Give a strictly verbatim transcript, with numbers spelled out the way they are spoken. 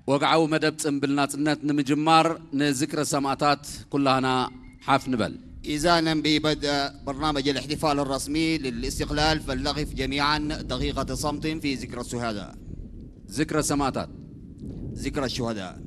وقعوا مدب تنبلنات النت نمجمار نذكر السماعات كلها حاف نبل. إذا نبي بدأ برنامج الاحتفال الرسمي للاستقلال فلنقف جميعا دقيقة صمت في ذكرى الشهداء. ذكرى السماعات. ذكرى الشهداء.